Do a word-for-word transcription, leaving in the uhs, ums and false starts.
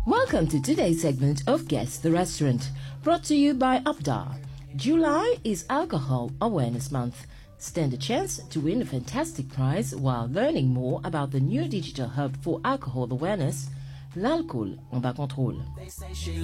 Welcome to today's segment of Guess the Restaurant, brought to you by Abda. July is Alcohol Awareness Month. Stand a chance to win a fantastic prize while learning more about the new digital hub for alcohol awareness, l'Alcool en bas contrôle.